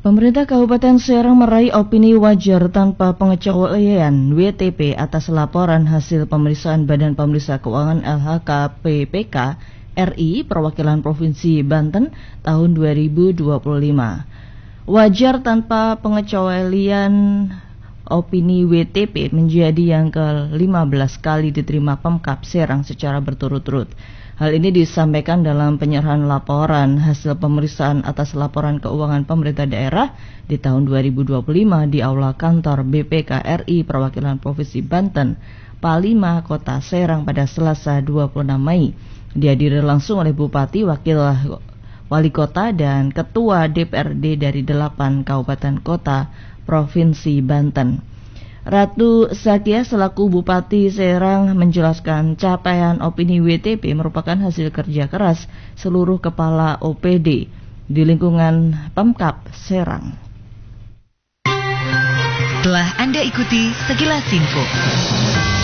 Pemerintah Kabupaten Serang meraih opini wajar tanpa pengecualian WTP atas laporan hasil pemeriksaan Badan Pemeriksa Keuangan LHKPPK RI Perwakilan Provinsi Banten tahun 2025. Wajar tanpa pengecualian opini WTP menjadi yang ke-15 kali diterima Pemkab Serang secara berturut-turut. Hal ini disampaikan dalam penyerahan laporan hasil pemeriksaan atas laporan keuangan pemerintah daerah di tahun 2025 di Aula Kantor BPK RI Perwakilan Provinsi Banten, Palima, Kota Serang pada Selasa 26 Mei. Dihadiri langsung oleh Bupati, Wakil Wali Kota, dan Ketua DPRD dari 8 Kabupaten Kota Provinsi Banten. Ratu Zakia selaku Bupati Serang menjelaskan capaian opini WTP merupakan hasil kerja keras seluruh kepala OPD di lingkungan Pemkab Serang. Telah Anda ikuti sekilas info.